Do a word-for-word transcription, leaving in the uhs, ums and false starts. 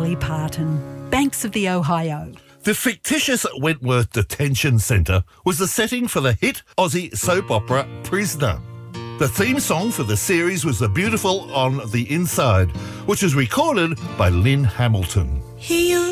Dolly Parton. Banks of the Ohio. The fictitious Wentworth Detention Centre was the setting for the hit Aussie soap opera Prisoner. The theme song for the series was The Beautiful on the Inside, which was recorded by Lynn Hamilton. He